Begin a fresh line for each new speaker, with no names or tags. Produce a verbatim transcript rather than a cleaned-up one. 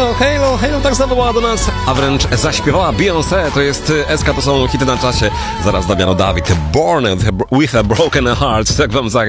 Halo, Halo, Halo tak zawołała do nas, a wręcz zaśpiewała Beyoncé. To jest S K, to są hity na czasie. Zaraz Damiano Dawid, Born with a Broken Heart. Tak wam za